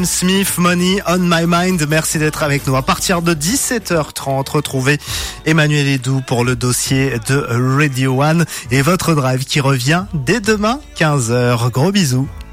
Sam Smith, Money on My Mind. Merci d'être avec nous. À partir de 17h30, retrouvez Emmanuel Edoux pour le dossier de Radio One et votre drive qui revient dès demain 15h. Gros bisous.